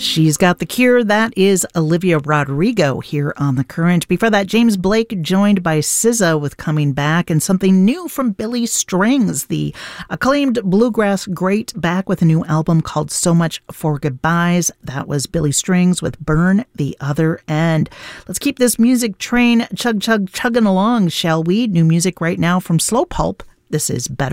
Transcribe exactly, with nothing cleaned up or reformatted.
She's Got the Cure. That is Olivia Rodrigo here on The Current. Before that, James Blake joined by S Z A with Coming Back, and something new from Billy Strings, the acclaimed bluegrass great, back with a new album called So Much for Goodbyes. That was Billy Strings with Burn the Other End. Let's keep this music train chug chug chugging along, shall we? New music right now from Slow Pulp. This is Better